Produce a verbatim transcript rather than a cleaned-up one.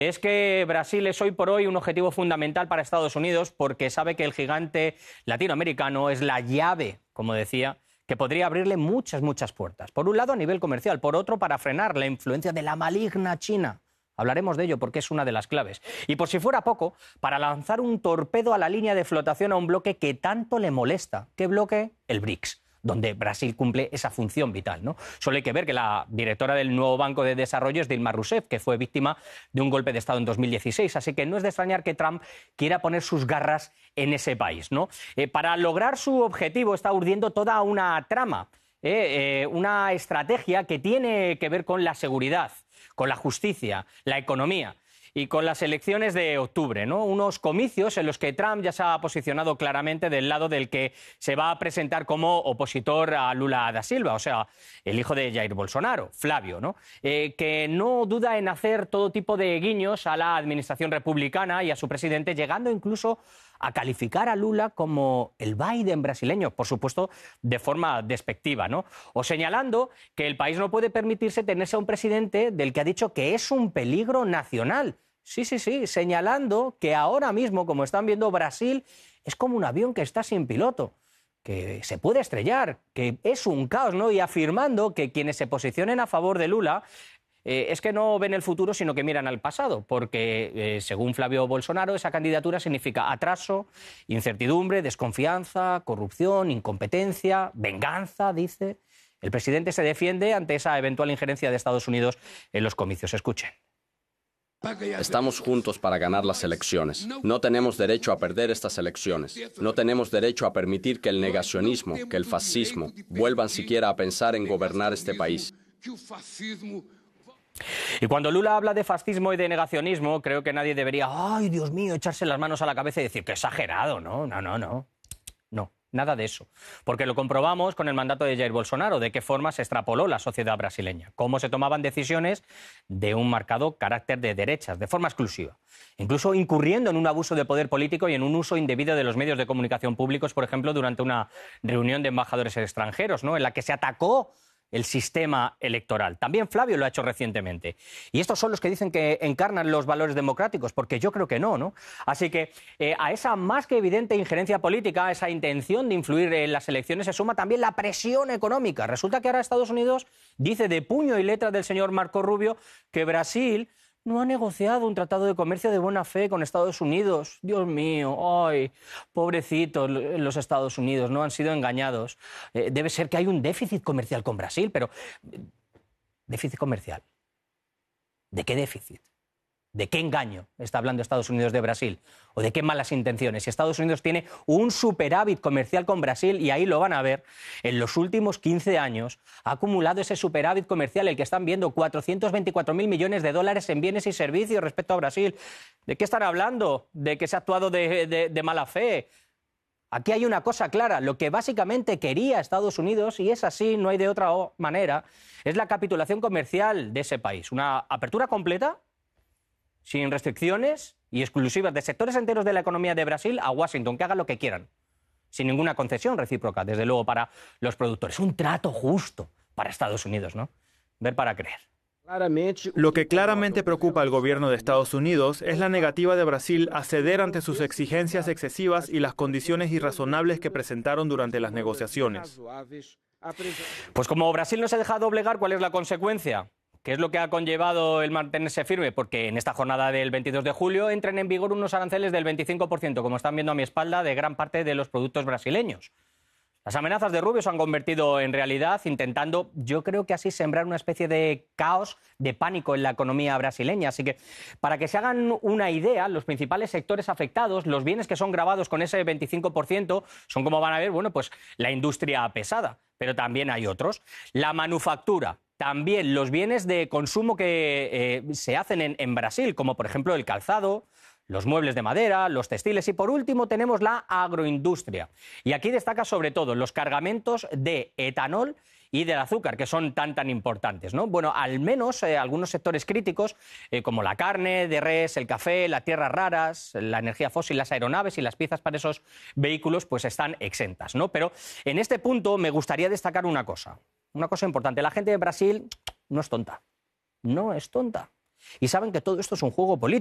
Es que Brasil es hoy por hoy un objetivo fundamental para Estados Unidos porque sabe que el gigante latinoamericano es la llave, como decía, que podría abrirle muchas, muchas puertas. Por un lado, a nivel comercial, por otro, para frenar la influencia de la maligna China. Hablaremos de ello porque es una de las claves. Y por si fuera poco, para lanzar un torpedo a la línea de flotación a un bloque que tanto le molesta. ¿Qué bloque? El BRICS, donde Brasil cumple esa función vital, ¿no? Solo hay que ver que la directora del nuevo Banco de Desarrollo es Dilma Rousseff, que fue víctima de un golpe de Estado en dos mil dieciséis. Así que no es de extrañar que Trump quiera poner sus garras en ese país, ¿no? Eh, para lograr su objetivo está urdiendo toda una trama, eh, eh, una estrategia que tiene que ver con la seguridad, con la justicia, la economía y con las elecciones de octubre, ¿no? Unos comicios en los que Trump ya se ha posicionado claramente del lado del que se va a presentar como opositor a Lula da Silva, o sea, el hijo de Jair Bolsonaro, Flavio, ¿no? Eh, que no duda en hacer todo tipo de guiños a la administración republicana y a su presidente, llegando incluso a calificar a Lula como el Biden brasileño, por supuesto, de forma despectiva, ¿no? O señalando que el país no puede permitirse tenerse a un presidente del que ha dicho que es un peligro nacional. Sí, sí, sí, señalando que ahora mismo, como están viendo, Brasil es como un avión que está sin piloto, que se puede estrellar, que es un caos, ¿no? Y afirmando que quienes se posicionen a favor de Lula Eh, es que no ven el futuro, sino que miran al pasado, porque, eh, según Flavio Bolsonaro, esa candidatura significa atraso, incertidumbre, desconfianza, corrupción, incompetencia, venganza, dice. El presidente se defiende ante esa eventual injerencia de Estados Unidos en los comicios. Escuchen. Estamos juntos para ganar las elecciones. No tenemos derecho a perder estas elecciones. No tenemos derecho a permitir que el negacionismo, que el fascismo, vuelvan siquiera a pensar en gobernar este país. Y cuando Lula habla de fascismo y de negacionismo, creo que nadie debería, ay, Dios mío, echarse las manos a la cabeza y decir que exagerado, no, no, no, no, no, nada de eso. Porque lo comprobamos con el mandato de Jair Bolsonaro, de qué forma se extrapoló la sociedad brasileña, cómo se tomaban decisiones de un marcado carácter de derechas, de forma exclusiva, incluso incurriendo en un abuso de poder político y en un uso indebido de los medios de comunicación públicos, por ejemplo, durante una reunión de embajadores extranjeros, ¿no?, en la que se atacó el sistema electoral. También Flavio lo ha hecho recientemente. Y estos son los que dicen que encarnan los valores democráticos, porque yo creo que no, ¿no? Así que eh, a esa más que evidente injerencia política, a esa intención de influir en las elecciones, se suma también la presión económica. Resulta que ahora Estados Unidos dice de puño y letra del señor Marco Rubio que Brasil no ha negociado un tratado de comercio de buena fe con Estados Unidos. Dios mío, ay, pobrecitos los Estados Unidos, no han sido engañados. Eh, debe ser que hay un déficit comercial con Brasil, pero ¿déficit comercial? ¿De qué déficit? ¿De qué engaño está hablando Estados Unidos de Brasil? ¿O de qué malas intenciones? Si Estados Unidos tiene un superávit comercial con Brasil, y ahí lo van a ver, en los últimos quince años ha acumulado ese superávit comercial, el que están viendo, cuatrocientos veinticuatro mil millones de dólares en bienes y servicios respecto a Brasil. ¿De qué están hablando? ¿De que se ha actuado de, de, de mala fe? Aquí hay una cosa clara, lo que básicamente quería Estados Unidos, y es así, no hay de otra manera, es la capitulación comercial de ese país. Una apertura completa, sin restricciones y exclusivas de sectores enteros de la economía de Brasil a Washington, que hagan lo que quieran, sin ninguna concesión recíproca, desde luego, para los productores. Un trato justo para Estados Unidos, ¿no? Ver para creer. Lo que claramente preocupa al gobierno de Estados Unidos es la negativa de Brasil a ceder ante sus exigencias excesivas y las condiciones irrazonables que presentaron durante las negociaciones. Pues como Brasil no se deja doblegar, ¿cuál es la consecuencia? ¿Qué es lo que ha conllevado el mantenerse firme? Porque en esta jornada del veintidós de julio entran en vigor unos aranceles del veinticinco por ciento, como están viendo a mi espalda, de gran parte de los productos brasileños. Las amenazas de Rubio se han convertido en realidad, intentando, yo creo que así, sembrar una especie de caos, de pánico en la economía brasileña. Así que, para que se hagan una idea, los principales sectores afectados, los bienes que son gravados con ese veinticinco por ciento, son, como van a ver, bueno, pues la industria pesada, pero también hay otros. La manufactura. También los bienes de consumo que eh, se hacen en, en Brasil, como por ejemplo el calzado, los muebles de madera, los textiles y por último tenemos la agroindustria. Y aquí destaca sobre todo los cargamentos de etanol y del azúcar, que son tan tan importantes, ¿no? Bueno, al menos eh, algunos sectores críticos, eh, como la carne de res, el café, las tierras raras, la energía fósil, las aeronaves y las piezas para esos vehículos, pues están exentas, ¿no? Pero en este punto me gustaría destacar una cosa, una cosa importante. La gente de Brasil no es tonta, no es tonta. Y saben que todo esto es un juego político.